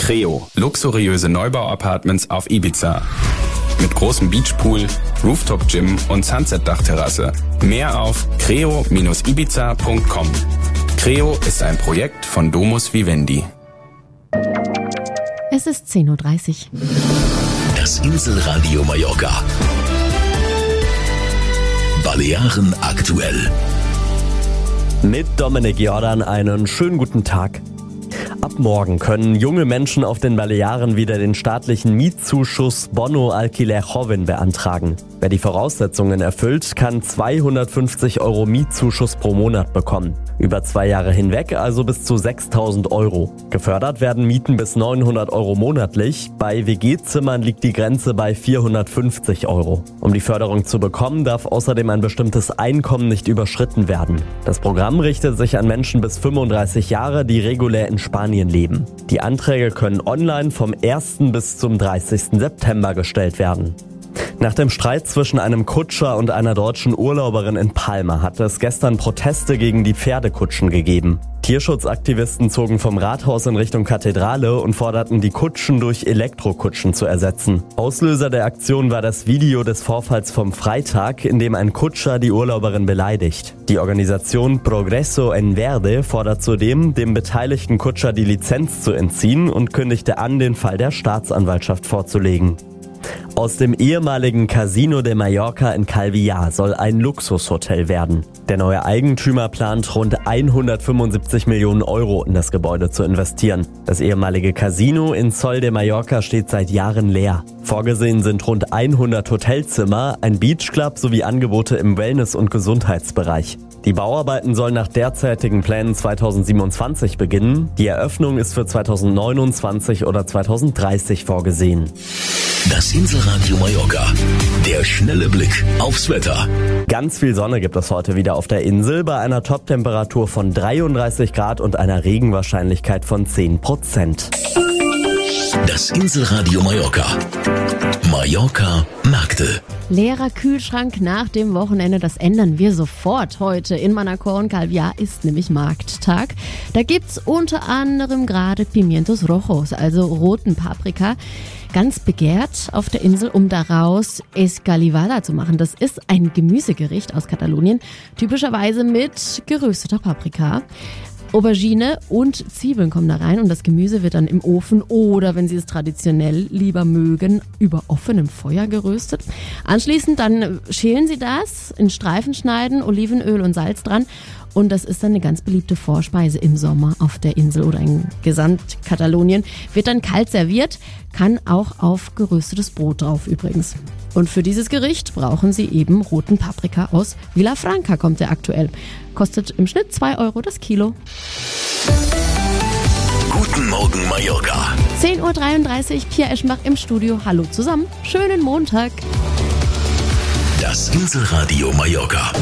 Creo, luxuriöse Neubau-Apartments auf Ibiza. Mit großem Beachpool, Rooftop-Gym und Sunset-Dachterrasse. Mehr auf creo-ibiza.com. Creo ist ein Projekt von Domus Vivendi. Es ist 10.30 Uhr. Das Inselradio Mallorca. Balearen aktuell. Mit Dominik Jordan einen schönen guten Tag. Ab morgen können junge Menschen auf den Balearen wieder den staatlichen Mietzuschuss Bono Alquiler Joven beantragen. Wer die Voraussetzungen erfüllt, kann 250 € Mietzuschuss pro Monat bekommen. Über 2 Jahre hinweg also bis zu 6.000 €. Gefördert werden Mieten bis 900 € monatlich. Bei WG-Zimmern liegt die Grenze bei 450 €. Um die Förderung zu bekommen, darf außerdem ein bestimmtes Einkommen nicht überschritten werden. Das Programm richtet sich an Menschen bis 35 Jahre, die regulär in Spanien leben. Die Anträge können online vom 1. bis zum 30. September gestellt werden. Nach dem Streit zwischen einem Kutscher und einer deutschen Urlauberin in Palma hat es gestern Proteste gegen die Pferdekutschen gegeben. Tierschutzaktivisten zogen vom Rathaus in Richtung Kathedrale und forderten, die Kutschen durch Elektrokutschen zu ersetzen. Auslöser der Aktion war das Video des Vorfalls vom Freitag, in dem ein Kutscher die Urlauberin beleidigt. Die Organisation Progreso en Verde fordert zudem, dem beteiligten Kutscher die Lizenz zu entziehen und kündigte an, den Fall der Staatsanwaltschaft vorzulegen. Aus dem ehemaligen Casino de Mallorca in Calvià soll ein Luxushotel werden. Der neue Eigentümer plant, rund 175 Millionen € in das Gebäude zu investieren. Das ehemalige Casino in Sol de Mallorca steht seit Jahren leer. Vorgesehen sind rund 100 Hotelzimmer, ein Beachclub sowie Angebote im Wellness- und Gesundheitsbereich. Die Bauarbeiten sollen nach derzeitigen Plänen 2027 beginnen. Die Eröffnung ist für 2029 oder 2030 vorgesehen. Das Inselradio Mallorca. Der schnelle Blick aufs Wetter. Ganz viel Sonne gibt es heute wieder auf der Insel bei einer Toptemperatur von 33 Grad und einer Regenwahrscheinlichkeit von 10%. Das Inselradio Mallorca. Mallorca Märkte. Leerer Kühlschrank nach dem Wochenende, das ändern wir sofort. Heute in Manacor und Calvià ist nämlich Markttag. Da gibt's unter anderem gerade Pimientos Rojos, also roten Paprika. Ganz begehrt auf der Insel, um daraus Escalivada zu machen. Das ist ein Gemüsegericht aus Katalonien, typischerweise mit gerösteter Paprika. Aubergine und Zwiebeln kommen da rein und das Gemüse wird dann im Ofen oder, wenn Sie es traditionell lieber mögen, über offenem Feuer geröstet. Anschließend dann schälen Sie das, in Streifen schneiden, Olivenöl und Salz dran und das ist dann eine ganz beliebte Vorspeise im Sommer auf der Insel oder in Gesamtkatalonien. Wird dann kalt serviert, kann auch auf geröstetes Brot drauf übrigens. Und für dieses Gericht brauchen Sie eben roten Paprika aus Vilafranca, kommt der aktuell. Kostet im Schnitt 2 € das Kilo. Guten Morgen Mallorca. 10.33 Uhr, Pia Eschenbach im Studio. Hallo zusammen, schönen Montag. Das Inselradio Mallorca.